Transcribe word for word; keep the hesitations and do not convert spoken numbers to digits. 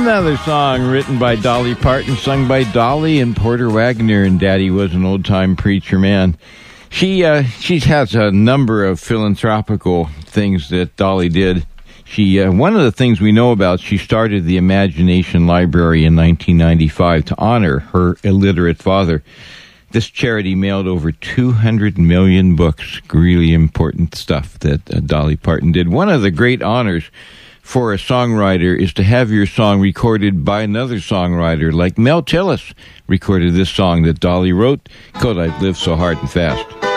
Another song written by Dolly Parton, sung by Dolly and Porter Wagoner, and Daddy was an old-time preacher man. She uh, she has a number of philanthropical things that Dolly did. She uh, one of the things we know about, she started the Imagination Library in nineteen ninety-five to honor her illiterate father. This charity mailed over two hundred million books. Really important stuff that uh, Dolly Parton did. One of the great honors for a songwriter is to have your song recorded by another songwriter, like Mel Tillis recorded this song that Dolly wrote, called I've Lived So Hard and Fast.